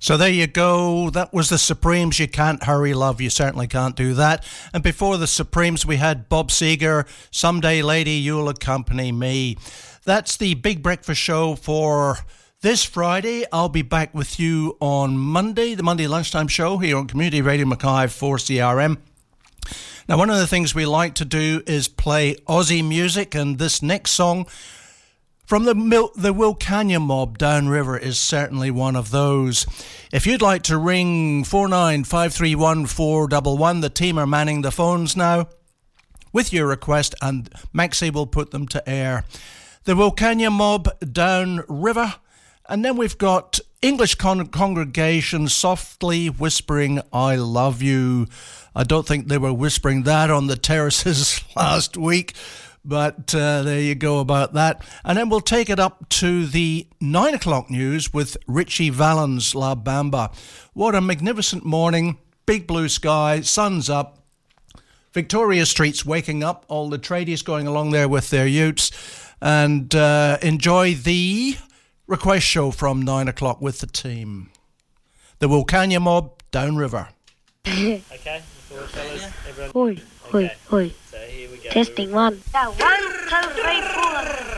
So there you go. That was the Supremes. You Can't Hurry Love. You certainly can't do that. And before the Supremes, we had Bob Seger, Someday Lady, You'll Accompany Me. That's the Big Breakfast Show for this Friday. I'll be back with you on Monday, the Monday lunchtime show here on Community Radio Mackay 4CRM. Now, one of the things we like to do is play Aussie music, and this next song from the Wilcannia Mob Downriver is certainly one of those. If you'd like to ring 49531 the team are manning the phones now with your request, and Maxie will put them to air. The Wilcannia Mob Downriver, and then we've got English Congregation Softly Whispering I Love You. I don't think they were whispering that on the terraces last week, but there you go about that. And then we'll take it up to the 9 o'clock news with Richie Valens, La Bamba. What a magnificent morning. Big blue sky, sun's up. Victoria Street's waking up. All the tradies going along there with their utes. And enjoy the request show from 9 o'clock with the team. The Wilcannia Mob, Downriver. Okay, fellas, everyone. Hoi, hoi, Okay. hoi. So here we go. Testing one. Yeah, 1, 2, 3, 4.